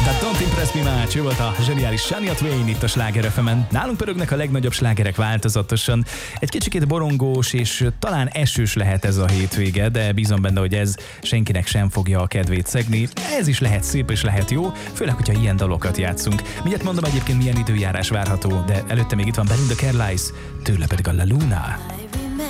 Tehát Don't Impress Me Much, ő volt a zseniális Shania Twain itt a Sláger FM-en. Nálunk pörögnek a legnagyobb slágerek változatosan. Egy kicsikét borongós és talán esős lehet ez a hétvége, de bízom benne, hogy ez senkinek sem fogja a kedvét szegni. Ez is lehet szép és lehet jó, főleg, hogyha ilyen dalokat játszunk. Mindjárt mondom egyébként, milyen időjárás várható, de előtte még itt van Belinda Carlisle, tőle pedig a La Luna.